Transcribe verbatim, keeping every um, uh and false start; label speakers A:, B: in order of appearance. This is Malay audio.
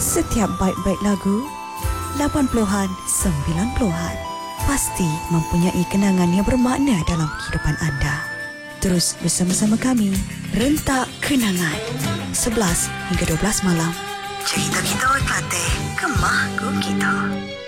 A: Setiap baik-baik lagu, lapan puluhan, sembilan puluhan, pasti mempunyai kenangan yang bermakna dalam kehidupan anda. Terus bersama-sama kami, Rentak Kenangan, sebelas hingga dua belas malam. Cerita kita Kelantan, Kemah Kita.